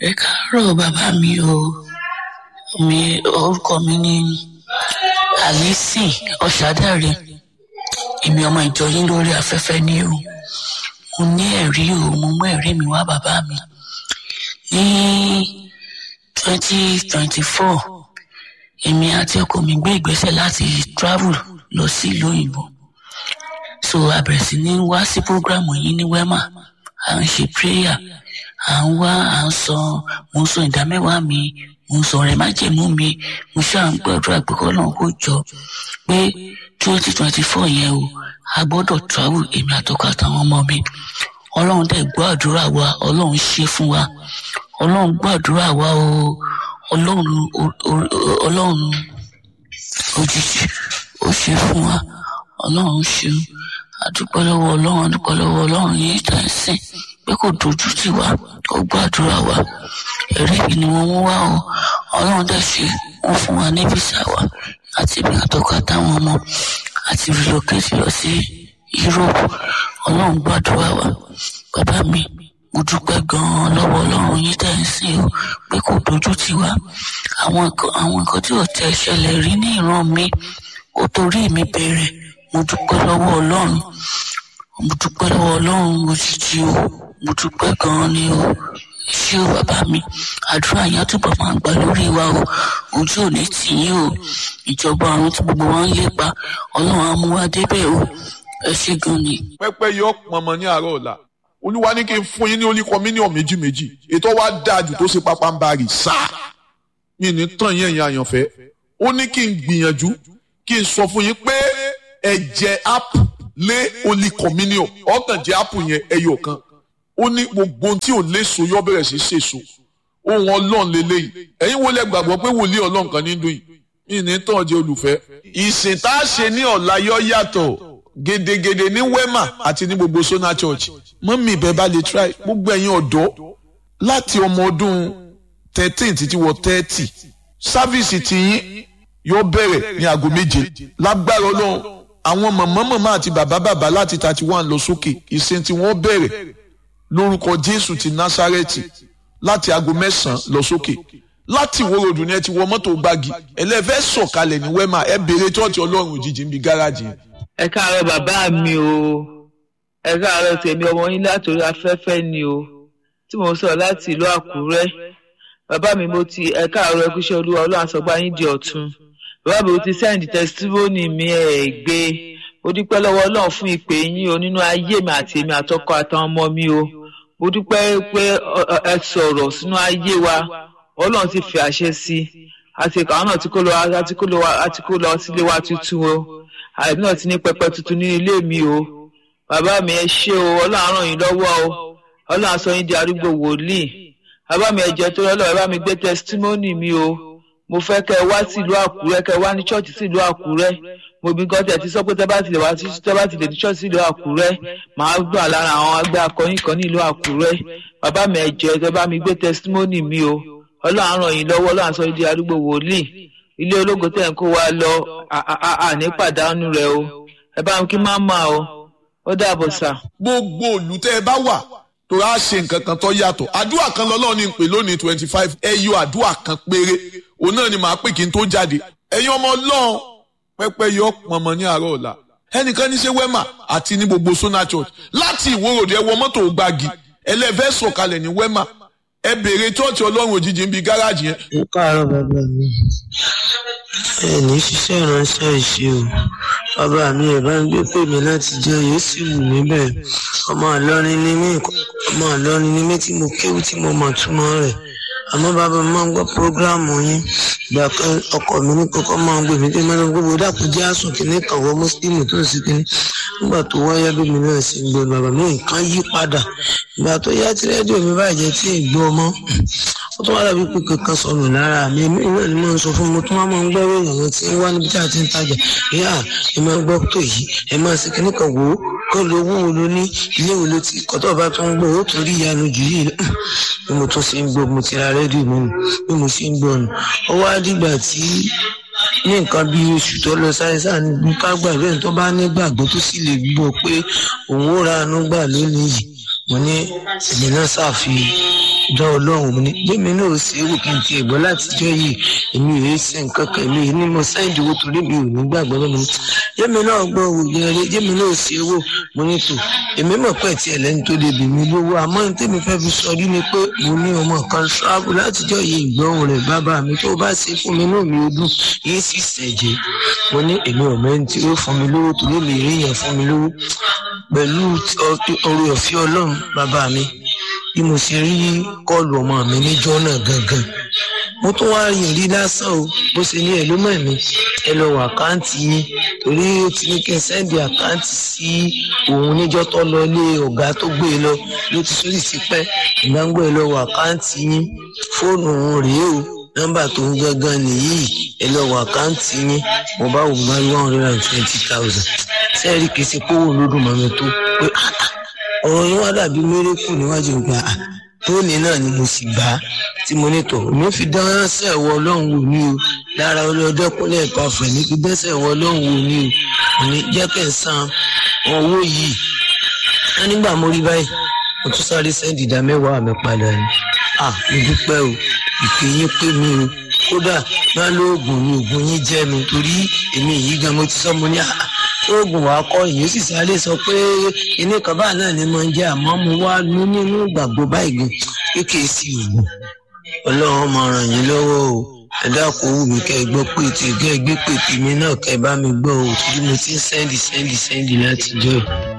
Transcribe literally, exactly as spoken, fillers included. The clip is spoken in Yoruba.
Ẹ káàárọ̀ bàbá mi o. Mi orúkọ mi ni Alice Ọ̀ṣádàrẹ. Èmi ọmọ ìjọ yín lórí afẹ́fẹ́ ni o. Mo ní ẹ̀rí o, mo mú ẹ̀rí mi wá bàbá mi. Ní twenty twenty-four, èmi àti ọkọ mi gbé ìgbésẹ̀ láti travel lọ sí ìlú òyìnbó. So a bẹ̀rẹ̀ sí ní wá sí prógrámù yín ní Wema. À ń ṣe prayer, à ń wá, à ń sọ, mo ń sọ ìdámẹ́wàá mi, mo ń sọ ọ̀rẹ́ májẹ̀mú mi, mo ṣáà ń gbàdúrà pé k'Ọlọ́run kó jọ pé twenty twenty-four yẹn o, a gbọ́dọ̀ travel èmi àtọkọ àtàwọn ọmọ mi. Ọlọ́run dẹ̀ gbọ́ àdúrà wa, Ọlọ́run ṣe fún wa. Ọlọ́run gbọ́ àdúrà wa o. Ọlọ́run Ọlọ́run òjijì ó ṣe fún wa. Ọlọ́run ṣeun. A dúpẹ́ lọ́wọ́ Ọlọ́run, a dúpẹ́ lọ́wọ́ Ọlọ́run yìí tá ẹ̀ sìn pé kò dojú tì wá, ó gbọ́ àdúrà wa. Ẹ̀rí yìí ni wọ́n mú wá o. Ọlọ́run dẹ̀ ṣe wọ́n fún wa ní visa wa àti ibi àtọkọ àtàwọn ọmọ àti relocate lọ sí Europe. Ọlọ́run gbọ́ àdúrà wa. Bàbá mi, mo dúpẹ́ gan-an lọ́wọ́ Ọlọ́run yìí tá ẹ̀ sìn o pé kò dojú tì wá. Àwọn nǹkan àwọn nǹkan tí ò tẹ̀ ṣẹlẹ̀ rí ní ìran mi ó torí mi bẹ̀rẹ̀. Mo dúpẹ́ lọ́wọ́ Ọlọ́run. Mo dúpẹ́ lọ́wọ́ Ọlọ́run òjijì o. Mo dúpẹ́ gan-an ni o. Ṣé o bàbá mi? Àdúrà yẹn túbọ̀ máa ń gbà lórí wa o. Ojú ò ní tì yín o. Ìjọba ọ̀run tí gbogbo wa ń lépa, Ọlọ́run á mú wa débẹ̀ o. Ẹ ṣé gan ni. pẹ́pẹ́ yọ pọnmọ ní àárọ̀ ọ̀la. Olúwa ní kí n fún yín ní Holy Communion méjì méjì. Ètò wa dáa jù tó ṣe pápá ń bá rì sáà. Mi ní tàn yín ẹ̀yin àyànfẹ́. Ó ní kí n gbìyànjú kí n sọ fún yín pé ẹ̀jẹ̀ app lé Holy Communion. Ọ̀kàn jẹ́ app yẹn ẹyọ kan. Ó ní gbogbo ohun tí ò léso yọ bẹ̀rẹ̀ sí ṣèso. Ohun Ọlọ́run lélẹ́yìí. Ẹ̀yin wo lẹ gbàgbọ́ pé wòlíì Ọlọ́run kan ní dùn yìí? Mi ní tàn jẹ́ olùfẹ́. Ìsìn tá a ṣe ní ọ̀la yọ yàtọ̀ gedegede ní Wema àti ní gbogbo Sona Church. Mọ́mí ìbẹ́ bá lè try gbogbo ẹ̀yin ọ̀dọ́ láti ọmọ ọdún thirteen títí wọ thirty. Sáfíìsì tiyín yóò bẹ̀rẹ̀ ní aago méje. Lágbára Ọlọ́run àwọn màmá màmá àti bàbá bàbá láti thirty one lọ sókè. Ìsìn tí wọ́n bẹ̀rẹ̀ lórúkọ Jésù ti Násárẹ́tì láti aago mẹ́sàn-án lọ sókè. Láti Ìwó Road ni ẹ ti wọ mọ́tò Gbági. Ẹlẹ́fẹ́ sọ̀kalẹ̀ ní Wema ẹ béèrè chọ́ọ̀chì Ọlọ́run òjijì níbi gáràjì yẹn. Ẹ káàárọ̀ bàbá mi o. Ẹ káàárọ̀ tèmi ọmọ yín látòrí afẹ́fẹ́ ni o. Tí mo sọ láti ìlú Àkúrẹ́. Bàbá mi mo ti ẹ káàárọ̀ ẹkúṣẹ́ Olúwa Ọlọ́run àsọgbá yín di ọ̀tun. Bàbá mi mo ti send testimony mi ẹ̀ gbé. Mo dúpẹ́ lọ́wọ́ Ọlọ́run fún ìpè yín o nínú ayé mi àti èmi àtọkọ àtàwọn ọmọ mi o. Mo dúpẹ́ pé ẹ sọ̀rọ̀ sínú ayé wa. Ọlọ́run ti fi àṣẹ sí. Àti àwọn náà ti kó lọ àti kó lọ àti kó lọ sílé wa tuntun o. Àìbí náà ti ní pẹpẹ tuntun ní ilé mi o. Bàbá mi ẹ ṣé o, Ọlọ́run ràn yín lọ́wọ́ o. Ọlọ́run sọ yín di arúgbó wòlíì. Bàbá mi ẹ jẹ́ tó lọ́lọ́ ẹ bá mi gbé testimony mi o. Mo fẹ́ kẹ́ ẹ wá sí ìlú Àkúrẹ́, kẹ́ ẹ wá ní church sí ìlú Àkúrẹ́. Mo bí nǹkan tẹ̀ ti sọ pé tẹ́ bá ti lè wá sí tẹ́ bá ti lè ní church sí ìlú Àkúrẹ́. Màá gbà lára àwọn agbẹ́ akọrin kan ní ìlú Àkúrẹ́. Bàbá mi ẹ jẹ́ tẹ́ bá mi gbé testimony mi o. Ọlọ́run ràn yín lọ́wọ́, Ọlọ́run sọ yín di arúgbó wòlíì. Ilé ológo tẹ̀ ń kó wa lọ àní pàdánù rẹ̀ o. Ẹ bá mi kí máma o. Ó dàbọ̀ sà. Gbogbo òlù tẹ́ ẹ bá wà tó rà ṣe nǹkan kan tó yàtọ̀. Àdúrà kan lọ́lọ́run ní pè lónìí twenty five. Ẹ yọ àdúrà kan péré. Òun náà ni màá pè kí n tó jáde. Ẹ̀yin ọmọ Ọlọ́run pẹ́pẹ́ yọ pọnmọ ní àárọ̀ ọ̀la. Ẹnìkan ní ṣe Wema àti ní gbogbo Sona Church. Láti Ìwó Road ẹ wọ mọ́tò Gbági. Ẹlẹ́fẹ́ sọ̀kalẹ̀ ní Wema. Ẹ béèrè chọ́ọ̀chì Ọlọ́run òjijì níbi gáràjì yẹn. Ẹ káàárọ̀ bàbá mi. Ẹ ní ṣiṣẹ́ ìránṣẹ́ ìṣe o. Bàbá mi ẹ̀ bá ń gbé pè mí láti jẹ́ yóò sì wù mí bẹ́ẹ̀. Ọmọ Ìlọrin ni mí ọmọ Ìlọrin ni mí tí mo kéwú tí mo mọ̀ túmọ̀ rẹ̀. Àmọ́ bàbá mi máa ń gbọ́ prógráàmù yín. Ìgbà kan ọkọ mi ní kọ́kọ́ máa ń gbé mi tí mo ní gbogbo dàpọ̀ jẹ́ àsùn kìíní kan wọ mùsùlùmí tó ń sí kìíní. Nígbà tó wáyé bí mi náà sì ń gbọ́ bàbá mi nǹkan yí padà. Ìgbà tó yá tí rédíò mi bàjẹ́ tí ì gbọ́ mọ́. Ó tún wá dàbí pé kankan sọnù lára mi. Èmi náà ni mo ń sọ fún mi tó máa ń gbọ́ ìròyìn àwọn tí ń wá níbi tí a ti ń tajà. Ìyá ẹ máa gbọ́ tó yìí ẹ máa ṣe kìíní kan wò ó kọ́ ló owó wo ló ní ilé wo ló ti kọ́tọ̀ bá tó ń gbọ́ ó tún rí ìyanu jù yìí lọ. Bí mo tún ṣe ń gbọ́ mo ti ra rédíò mi nù bí mo ṣe ń gbọ́ nù. Ó wá dìgbà tí ní nǹkan bí oṣù tó lọ sáyẹ́sà ní ká gbàgbé tó bá ní gbàgbọ́ tó sì lè gbọ́ pé òun ó ra àánú gbà lónìí yìí mo ní èmi náà ṣàfi dán ọlọ́run mo ní jẹ́mi náà ṣe é wò kí n ti ẹ̀gbọ́n látijọ́ yìí èmi ò ṣe nǹkan kan èmi ní mo sẹ́ǹdì owó torí mi ò ní gbàgbọ́ lọ́mọ ní jẹ́mi náà gbọ́ òwò gẹ̀rẹ́ jẹ́mi náà ṣe é wò mo ní tò èmi mọ̀ pé tí ẹlẹ́ni tó lè bì mí lówó àmọ́ ní tèmi fẹ́ fi sọrí ni pé mo ní ọmọ kan travel látijọ́ yìí ìgbọ́hùn rẹ̀ bàbá mi tó bá ṣe fún mi náà mi ò dùn yìí sì ṣẹ̀jẹ̀ mo ní èmi ò mẹ́ni tí ó fún mi lówó torí mi rí yẹn fún mi lówó pẹ̀lú oore ọ̀fẹ́ ọlọ́run bàbá mi bí mo ṣe rí kọ́ọ̀lù ọmọ mi níjọ́ náà gangan mo tún wá yìn rí lásán o bó ṣe ní ẹ ló mọ̀ mí ẹ lọ wọ àkáǹtì yín torí ó ti ní kí n sẹ́ndì àkáǹtì sí òun níjọ́ tó lọ lé ọ̀gá tó gbé e lọ ló ti sórí sí pẹ́ ìgbàgbọ́ ẹ lọ wọ àkáǹtì yín fóònù òun rèé o nọ́mbà tó ń gangan nìyí ẹ lọ wọ àkáǹtì yín mo bá wò bá one hundred and twenty thousand sẹ́ẹ̀rì kìí ṣe kówó lódùn mọ́ mi tó pé ọ̀rọ̀ yín wá dàbí mérékù níwájú ìgbà tóní náà ni mo sì gbà tí mo ní tọ̀ mo fi dánṣẹ́ ẹ̀wọ̀ ọlọ́run wò ní o lára ọlọ́dẹ́kúnlẹ̀ ìpàfẹ́ ní fi dẹ́sẹ̀ ẹ̀wọ̀ ọlọ́run wò ní o òní jẹ́ kẹ́ ń san owó yìí wọ́n nígbà mo rí báyìí mo tún sáré sẹ́ndì ìdá mẹ́wàá mi padà ni à mo dúpẹ́ o ìpè yín pé mi o kódà má lóògùn ni oògùn yín jẹ́ mi torí èmi yìí gan mo ti sọ mo ní à oògùn wa kọ yìí ó sì sáré sọ pé ilé kan báà náà ni mo ń jẹ àmọ́ mo wá ní nínú ìgbàgbọ́ báyìí gan pé kìí sí oògùn ọlọ́run máa ràn yín lọ́wọ́ o ẹ dákun wù mí kẹ́ ẹ gbọ́ pé tí ẹ gbé pè tèmi náà kẹ́ ẹ bá mi gbọ́ o torí mo ti ń sẹ́ndì sẹ́ndì sẹ́ndì láti jọ́ ẹ̀.